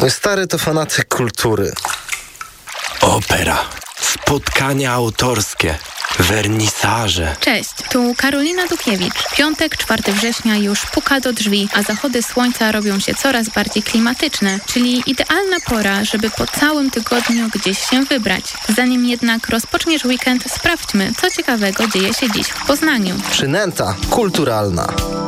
Mój stary to fanatyk kultury. Opera, spotkania autorskie, wernisaże. Cześć, tu Karolina Dukiewicz. Piątek, 4 września już puka do drzwi, a zachody słońca robią się coraz bardziej klimatyczne, czyli idealna pora, żeby po całym tygodniu gdzieś się wybrać. Zanim jednak rozpoczniesz weekend, sprawdźmy, co ciekawego dzieje się dziś w Poznaniu. Przynęta kulturalna.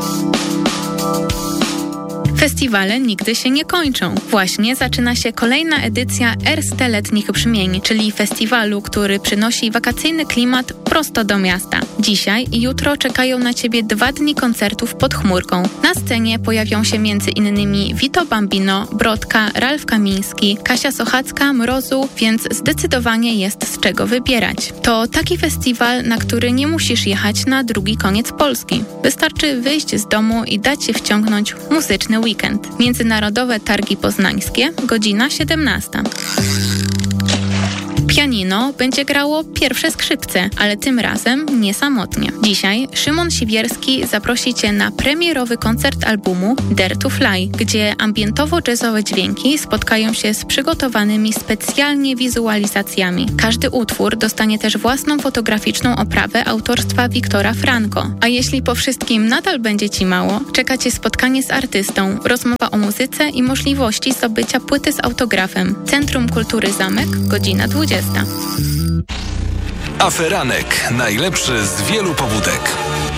Festiwale nigdy się nie kończą. Właśnie zaczyna się kolejna edycja Erste Letnich Brzmień, czyli festiwalu, który przynosi wakacyjny klimat prosto do miasta. Dzisiaj i jutro czekają na Ciebie 2 dni koncertów pod chmurką. Na scenie pojawią się m.in. Vito Bambino, Brodka, Ralf Kamiński, Kasia Sochacka, Mrozu, więc zdecydowanie jest z czego wybierać. To taki festiwal, na który nie musisz jechać na drugi koniec Polski. Wystarczy wyjść z domu i dać się wciągnąć w muzyczny weekend. Międzynarodowe Targi Poznańskie, godzina 17. Pianino będzie grało pierwsze skrzypce, ale tym razem nie samotnie. Dzisiaj Szymon Siwierski zaprosi Cię na premierowy koncert albumu Dare to Fly, gdzie ambientowo-jazzowe dźwięki spotkają się z przygotowanymi specjalnie wizualizacjami. Każdy utwór dostanie też własną fotograficzną oprawę autorstwa Wiktora Franco. A jeśli po wszystkim nadal będzie Ci mało, czeka Cię spotkanie z artystą, rozmowa o muzyce i możliwości zdobycia płyty z autografem. Centrum Kultury Zamek, godzina 20. Aferanek. Najlepszy z wielu pobudek.